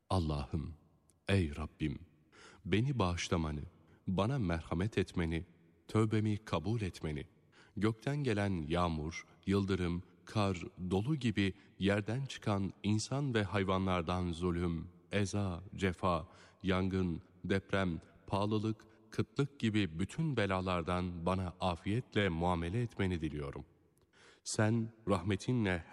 Allah'ım, ey Rabbim, beni bağışlamanı, bana merhamet etmeni, tövbemi kabul etmeni, gökten gelen yağmur, yıldırım, kar, dolu gibi yerden çıkan insan ve hayvanlardan zulüm, eza, cefa, yangın, deprem, pahalılık, kıtlık gibi bütün belalardan bana afiyetle muamele etmeni diliyorum. Sen rahmetinle